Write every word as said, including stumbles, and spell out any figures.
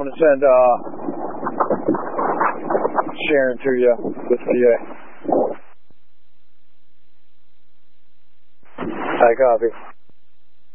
going to send uh, Sharon to you with P A. I copy.